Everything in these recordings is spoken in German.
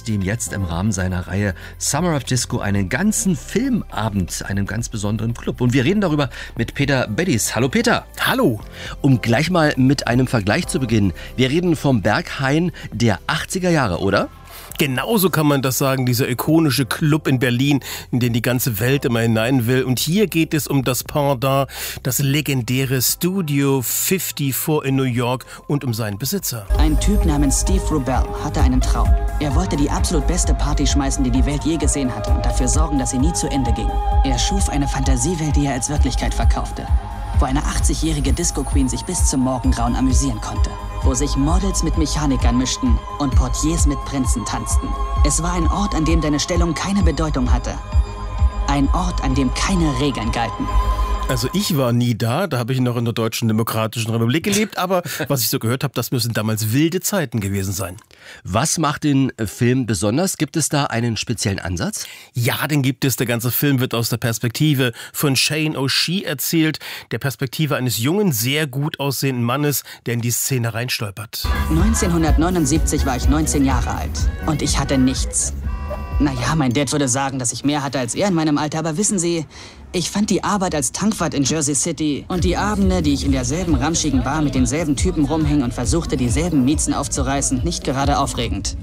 schenkt dem jetzt im Rahmen seiner Reihe Summer of Disco einen ganzen Filmabend, einem ganz besonderen Club. Und wir reden darüber mit Peter Beddies. Hallo Peter. Hallo. Um gleich mal mit einem Vergleich zu beginnen. Wir reden vom Berghain der 80er Jahre, oder? Genauso kann man das sagen, dieser ikonische Club in Berlin, in den die ganze Welt immer hinein will. Und hier geht es um das Pendant, das legendäre Studio 54 in New York und um seinen Besitzer. Ein Typ namens Steve Rubell hatte einen Traum. Er wollte die absolut beste Party schmeißen, die die Welt je gesehen hatte und dafür sorgen, dass sie nie zu Ende ging. Er schuf eine Fantasiewelt, die er als Wirklichkeit verkaufte, wo eine 80-jährige Disco-Queen sich bis zum Morgengrauen amüsieren konnte, wo sich Models mit Mechanikern mischten und Portiers mit Prinzen tanzten. Es war ein Ort, an dem deine Stellung keine Bedeutung hatte. Ein Ort, an dem keine Regeln galten. Also ich war nie da habe ich noch in der Deutschen Demokratischen Republik gelebt, aber was ich so gehört habe, das müssen damals wilde Zeiten gewesen sein. Was macht den Film besonders? Gibt es da einen speziellen Ansatz? Ja, den gibt es. Der ganze Film wird aus der Perspektive von Shane O'Shea erzählt, der Perspektive eines jungen, sehr gut aussehenden Mannes, der in die Szene reinstolpert. 1979 war ich 19 Jahre alt und ich hatte nichts. Naja, mein Dad würde sagen, dass ich mehr hatte als er in meinem Alter, aber wissen Sie, ich fand die Arbeit als Tankwart in Jersey City und die Abende, die ich in derselben ramschigen Bar mit denselben Typen rumhing und versuchte, dieselben Miezen aufzureißen, nicht gerade aufregend.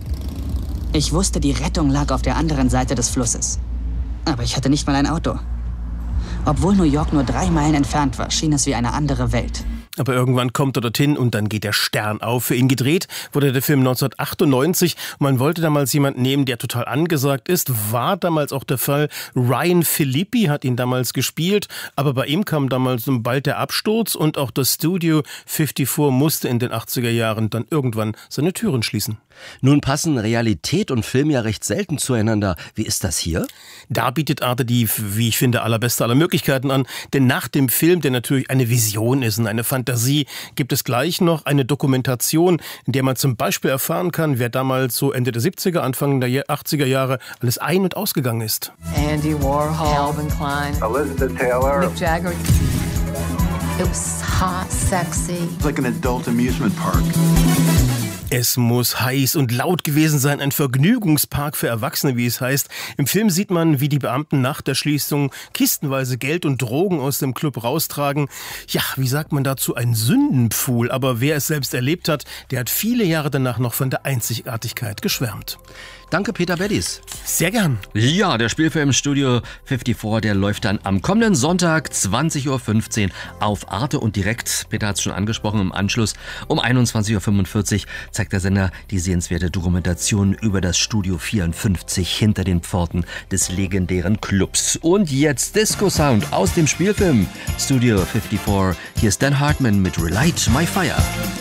Ich wusste, die Rettung lag auf der anderen Seite des Flusses. Aber ich hatte nicht mal ein Auto. Obwohl New York nur 3 Meilen entfernt war, schien es wie eine andere Welt. Aber irgendwann kommt er dorthin und dann geht der Stern auf. Für ihn gedreht wurde der Film 1998 und man wollte damals jemanden nehmen, der total angesagt ist. War damals auch der Fall. Ryan Phillippe hat ihn damals gespielt, aber bei ihm kam damals bald der Absturz und auch das Studio 54 musste in den 80er Jahren dann irgendwann seine Türen schließen. Nun passen Realität und Film ja recht selten zueinander. Wie ist das hier? Da bietet Arte die, wie ich finde, allerbeste aller Möglichkeiten an. Denn nach dem Film, der natürlich eine Vision ist und eine Fantasie, gibt es gleich noch eine Dokumentation, in der man zum Beispiel erfahren kann, wer damals so Ende der 70er, Anfang der 80er Jahre alles ein- und ausgegangen ist. Andy Warhol, Calvin Klein, Elizabeth Taylor, Mick Jagger. It was hot, sexy. It's like an adult amusement park. Es muss heiß und laut gewesen sein, ein Vergnügungspark für Erwachsene, wie es heißt. Im Film sieht man, wie die Beamten nach der Schließung kistenweise Geld und Drogen aus dem Club raustragen. Ja, wie sagt man dazu, ein Sündenpfuhl. Aber wer es selbst erlebt hat, der hat viele Jahre danach noch von der Einzigartigkeit geschwärmt. Danke, Peter Beddies. Sehr gern. Ja, der Spielfilm Studio 54, der läuft dann am kommenden Sonntag 20.15 Uhr auf Arte und direkt, Peter hat es schon angesprochen, im Anschluss um 21.45 Uhr zeigt der Sender die sehenswerte Dokumentation über das Studio 54 hinter den Pforten des legendären Clubs. Und jetzt Disco Sound aus dem Spielfilm Studio 54. Hier ist Dan Hartman mit Relight My Fire.